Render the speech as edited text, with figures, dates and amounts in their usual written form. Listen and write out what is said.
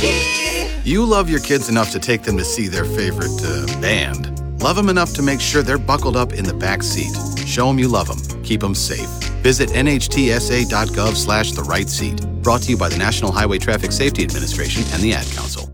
You love your kids enough to take them to see their favorite band. Love them enough to make sure they're buckled up in the back seat. Show them you love them. Keep them safe. Visit nhtsa.gov/therightseat. Brought to you by the National Highway Traffic Safety Administration and the Ad Council.